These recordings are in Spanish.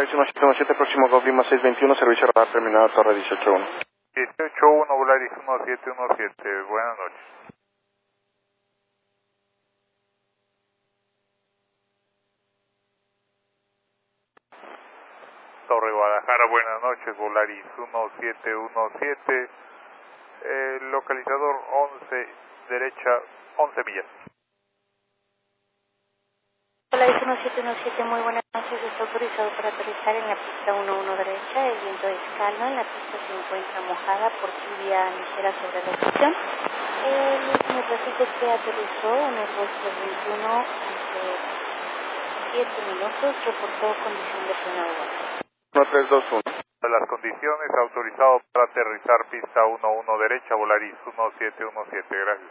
Volaris 1717, próximo Golf Lima 621, servicio radar terminado Torre 181. 181, Volaris 1717, buenas noches. Torre Guadalajara, buenas noches, Volaris 1717, localizador 11, derecha, 11 millas. Volaris 1717, muy buenas noches, está autorizado para aterrizar en la pista 11 derecha, el viento es calmo, la pista se encuentra mojada por lluvia ligera sobre la estación. El último tráfico que aterrizó en el vuelo 21 hace 7 minutos, reportó condición de frenado. 1321. De las condiciones, autorizado para aterrizar pista 11 derecha, Volaris 1717, gracias.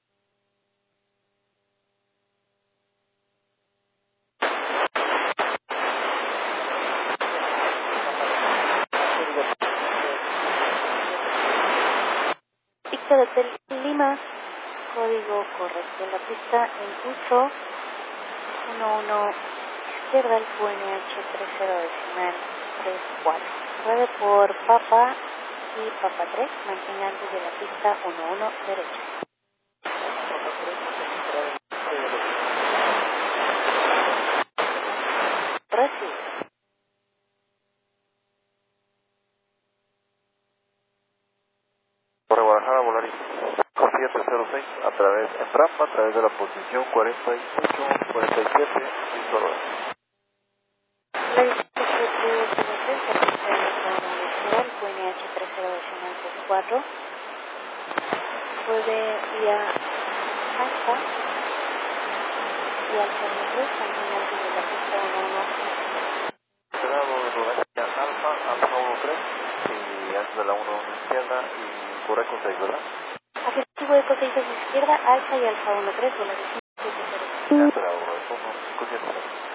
Pista de Hotel Lima, código correcto, la pista en uso 11 izquierda, el QNH 30.34. 9 por Papa y Papa 3, mantenga antes de la pista 11 derecha. Recibe. Torre Guadalajara, Volaris 706, en rampa, a través de la posición 48, 47, y solo. La distancia el QNH 30.34, puede vía alfa y alfa 3, mantenga antes de la pista 11. Cerrado de Rodalia Alfa 13, y antes de la 11 izquierda, y por Eco 6, ¿verdad? Afirmativo de coseitas izquierda, alfa y alfa 13, Volaris 1707. Cerrado, 157.